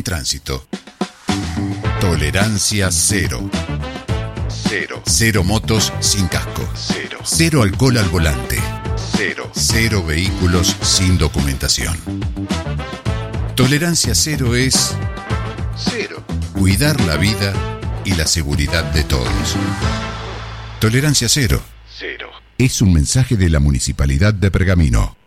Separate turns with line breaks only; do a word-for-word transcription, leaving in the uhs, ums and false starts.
en tránsito. Tolerancia cero. Cero. Cero motos sin casco. Cero. Cero alcohol al volante. Cero. Cero vehículos sin documentación. Tolerancia cero es cero. Cuidar la vida y la seguridad de todos. Tolerancia cero. Cero. Es un mensaje de la Municipalidad de Pergamino.